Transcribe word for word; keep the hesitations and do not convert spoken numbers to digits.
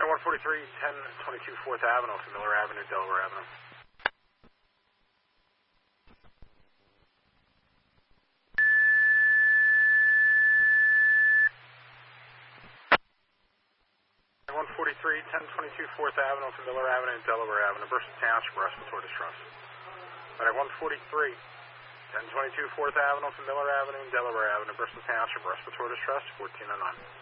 one forty-three, ten twenty-two fourth Avenue from Miller Avenue, Delaware Avenue. one forty-three, ten twenty-two fourth Avenue from Miller Avenue, Delaware Avenue, Bristol Township, respiratory distress. Alright, one forty-three, ten twenty-two fourth Avenue from Miller Avenue, Delaware Avenue, Bristol Township, respiratory distress, fourteen oh nine.